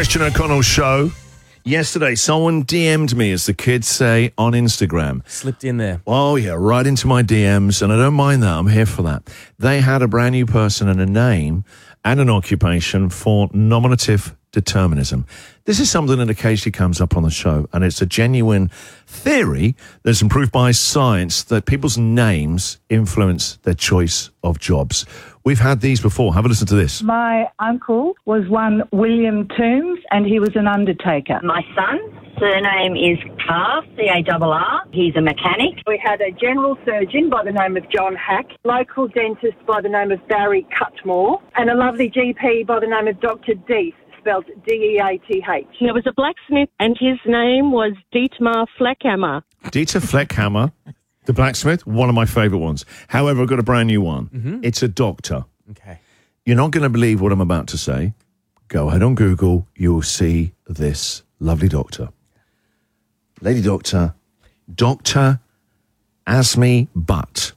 Christian O'Connell Show. Yesterday, someone DM'd me, as the kids say, on Instagram. Slipped in there. Oh, yeah, right into my DMs, and I don't mind that. I'm here for that. They had a brand new person and a name and an occupation for nominative determinism. This is something that occasionally comes up on the show, and it's a genuine theory that's been proved by science that people's names influence their choice of jobs. We've had these before. Have a listen to this. My uncle was one William Toombs, and he was an undertaker. My son's surname is Carr, C-A-R-R. He's a mechanic. We had a general surgeon by the name of John Hack, local dentist by the name of Barry Cutmore, and a lovely GP by the name of Dr. Death, spelled D-E-A-T-H. There was a blacksmith, and his name was Dietmar Fleckhammer. Dieter Fleckhammer, the blacksmith, one of my favourite ones. However, I've got a brand new one. Mm-hmm. It's a doctor. Okay. You're not going to believe what I'm about to say. Go ahead on Google. You will see this lovely doctor. Lady doctor, Dr. Asmi Butt.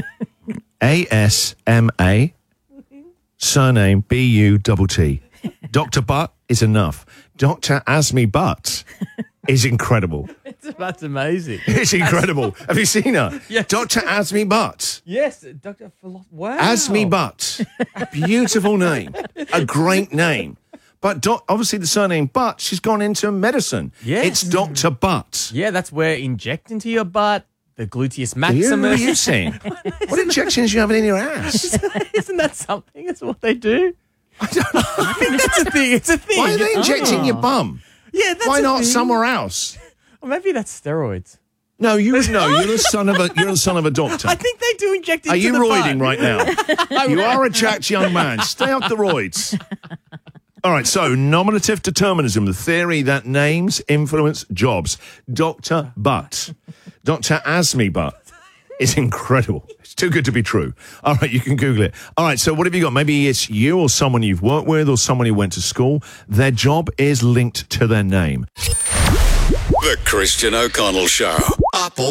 A-S-M-A, surname B-U-T-T. Dr. Butt is enough. Dr. Asmi Butt is incredible. That's amazing. It's incredible. Have you seen her? Yes. Dr. Asmi Butt. Yes, Dr. Wow. Asmi Butt. Beautiful name. A great name. But obviously the surname Butt, she's gone into medicine. Yes. It's Dr. Butt. Yeah, that's where inject into your butt, the gluteus What are maximus. you saying? What injections are you having in your ass? Isn't that something? That's what they do. I don't know. I think that's a thing. It's a thing. Why are they injecting your bum? Yeah, that's Why a not thing. somewhere else? Or maybe that's steroids. No, you're the son of a doctor. I think they do inject into Are you the roiding butt. right now? You are a jacked young man. Stay off the roids. All right, so nominative determinism, the theory that names influence jobs. Dr. Butt. Dr. Asmi Butt is incredible. It's too good to be true. All right, you can Google it. All right, so what have you got? Maybe it's you or someone you've worked with or someone who went to school. Their job is linked to their name. The Christian O'Connell Show. Up all